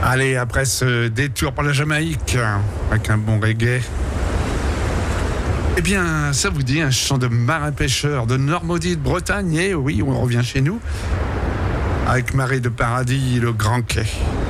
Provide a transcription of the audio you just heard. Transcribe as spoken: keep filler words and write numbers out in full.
Allez, après ce détour par la Jamaïque, avec un bon reggae, eh bien, ça vous dit un chant de marin-pêcheur de Normandie, de Bretagne, et oui, on revient chez nous, avec Marée de Paradis, le Grand Quai.